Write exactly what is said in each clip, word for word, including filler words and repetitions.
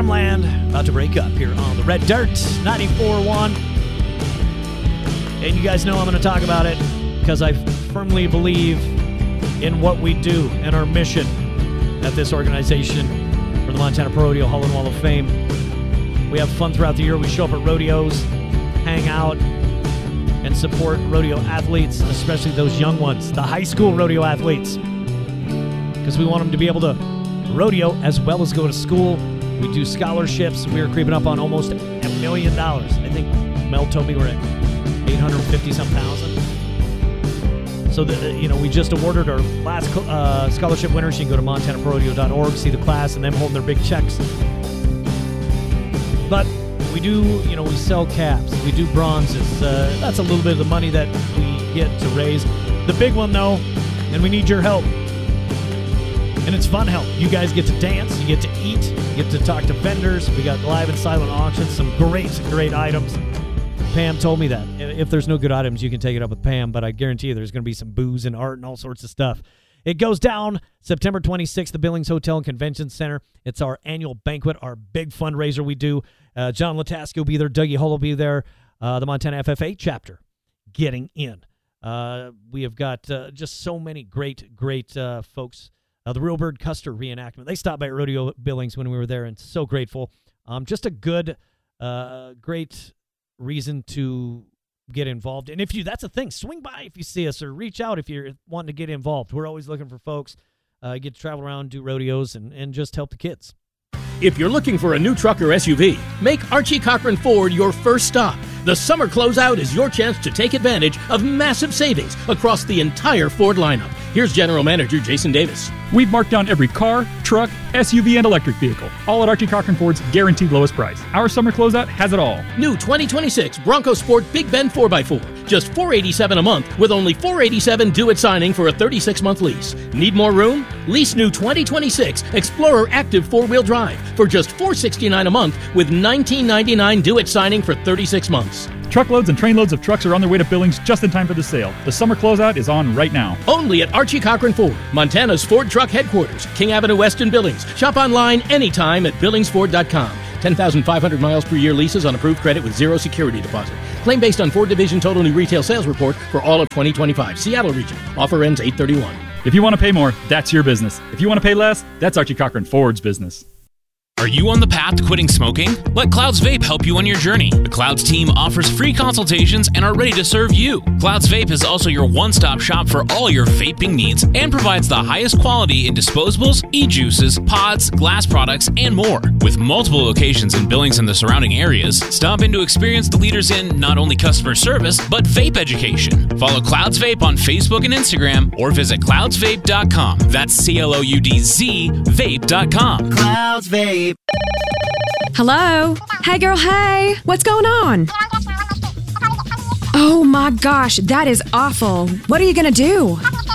Farmland, about to break up here on the Red Dirt, ninety-four point one. And you guys know I'm going to talk about it because I firmly believe in what we do and our mission at this organization for the Montana Pro Rodeo Hall and Wall of Fame. We have fun throughout the year. We show up at rodeos, hang out, and support rodeo athletes, especially those young ones, the high school rodeo athletes, because we want them to be able to rodeo as well as go to school. We do scholarships. We're creeping up on almost a million dollars. I think Mel told me we're at eight hundred fifty some thousand. So, the, you know, we just awarded our last uh, scholarship winners. You can go to montana pro rodeo dot org, see the class, and them holding their big checks. But we do, you know, we sell caps. We do bronzes. Uh, that's a little bit of the money that we get to raise. The big one, though, and we need your help. And it's fun help. You guys get to dance. You get to eat. You get to talk to vendors. We got live and silent auctions. Some great, great items. Pam told me that. If there's no good items, you can take it up with Pam, but I guarantee you there's going to be some booze and art and all sorts of stuff. It goes down September twenty-sixth, the Billings Hotel and Convention Center. It's our annual banquet, our big fundraiser we do. Uh, John Lataski will be there. Dougie Hull will be there. Uh, the Montana F F A chapter getting in. Uh, we have got uh, just so many great, great uh, folks. Uh, the Real Bird Custer reenactment. They stopped by at Rodeo Billings when we were there, and so grateful. Um, just a good, uh, great reason to get involved. And if you, that's the thing, swing by if you see us or reach out if you're wanting to get involved. We're always looking for folks, uh, get to travel around, do rodeos, and, and just help the kids. If you're looking for a new truck or S U V, make Archie Cochran Ford your first stop. The summer closeout is your chance to take advantage of massive savings across the entire Ford lineup. Here's General Manager Jason Davis. We've marked down every car, truck, S U V, and electric vehicle, all at Archie Cochran Ford's guaranteed lowest price. Our summer closeout has it all. New twenty twenty-six Bronco Sport Big Ben four by four, just four hundred eighty-seven dollars a month with only four hundred eighty-seven dollars due at signing for a thirty-six month lease. Need more room? Lease new twenty twenty-six Explorer Active four-wheel drive for just four hundred sixty-nine dollars a month with nineteen ninety-nine dollars due at signing for thirty-six months. Truckloads and trainloads of trucks are on their way to Billings just in time for the sale. The summer closeout is on right now. Only at Archie Cochran Ford, Montana's Ford Truck Headquarters, King Avenue West in Billings. Shop online anytime at billings ford dot com. ten thousand five hundred miles per year leases on approved credit with zero security deposit. Claim based on Ford Division Total New Retail Sales Report for all of twenty twenty-five. Seattle region. Offer ends eight thirty-one. If you want to pay more, that's your business. If you want to pay less, that's Archie Cochran Ford's business. Are you on the path to quitting smoking? Let Clouds Vape help you on your journey. The Clouds team offers free consultations and are ready to serve you. Clouds Vape is also your one-stop shop for all your vaping needs and provides the highest quality in disposables, e-juices, pods, glass products, and more. With multiple locations in Billings and the surrounding areas, stop in to experience the leaders in not only customer service, but vape education. Follow Clouds Vape on Facebook and Instagram or visit clouds vape dot com. That's C L O U D Z vape dot com. Clouds Vape. Hello? Hey, girl, hey. What's going on? Oh, my gosh, that is awful. What are you going to do?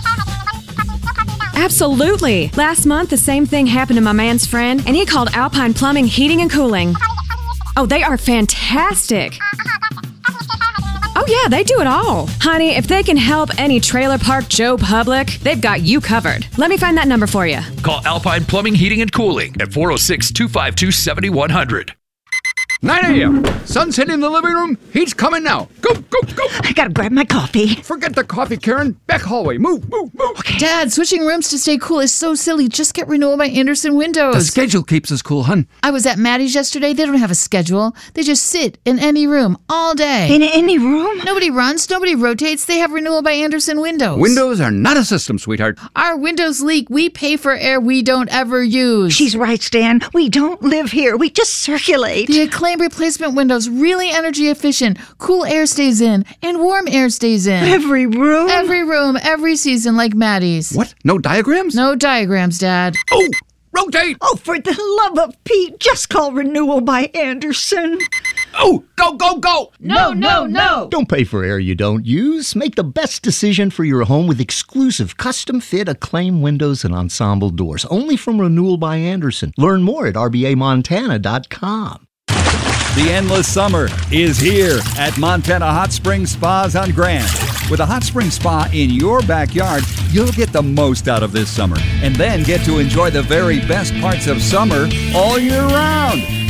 Absolutely. Last month, the same thing happened to my man's friend, and he called Alpine Plumbing, Heating, and Cooling. Oh, they are fantastic. Oh, yeah, they do it all. Honey, if they can help any trailer park Joe Public, they've got you covered. Let me find that number for you. Call Alpine Plumbing, Heating, and Cooling at four oh six, two five two, seven one zero zero. nine a.m. Sun's hitting the living room. Heat's coming now. Go, go, go. I gotta grab my coffee. Forget the coffee, Karen. Back hallway. Move, move, move. Okay. Dad, switching rooms to stay cool is so silly. Just get renewal by Andersen Windows. The schedule keeps us cool, hun. I was at Maddie's yesterday. They don't have a schedule. They just sit in any room all day. In any room? Nobody runs. Nobody rotates. They have renewal by Andersen Windows. Windows are not a system, sweetheart. Our windows leak. We pay for air we don't ever use. She's right, Stan. We don't live here. We just circulate. The Acclaim replacement windows, really energy efficient. Cool air stays in and warm air stays in. Every room? Every room, every season, like Maddie's. What? No diagrams? No diagrams, Dad. Oh, rotate! Oh, for the love of Pete, just call Renewal by Andersen. Oh, go, go, go! No, no, no! Don't pay for air you don't use. Make the best decision for your home with exclusive custom-fit Acclaim windows and ensemble doors. Only from Renewal by Andersen. Learn more at r b a montana dot com. The endless summer is here at Montana Hot Springs Spas on Grand. With a hot spring spa in your backyard, you'll get the most out of this summer and then get to enjoy the very best parts of summer all year round.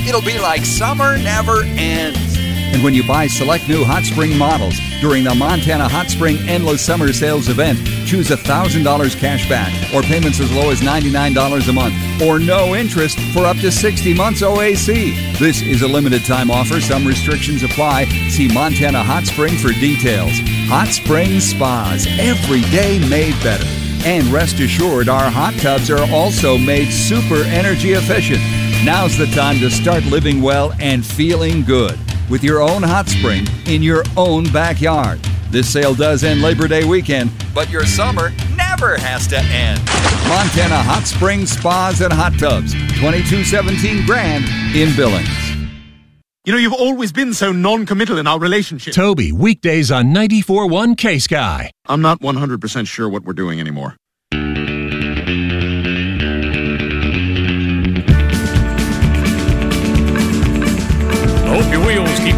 it'll be like summer never ends. And when you buy select new Hot Spring models during the Montana Hot Spring Endless Summer Sales event, choose one thousand dollars cash back or payments as low as ninety-nine dollars a month or no interest for up to sixty months O A C. This is a limited time offer. Some restrictions apply. See Montana Hot Spring for details. Hot Spring Spas, every day made better. And rest assured, our hot tubs are also made super energy efficient. Now's the time to start living well and feeling good with your own hot spring in your own backyard. This sale does end Labor Day weekend, but your summer never has to end. Montana Hot Spring Spas and Hot Tubs, twenty-two seventeen Grand in Billings. You know, you've always been so non-committal in our relationship. Toby, weekdays on ninety-four point one K-Sky. I'm not one hundred percent sure what we're doing anymore. Hope your wheels keep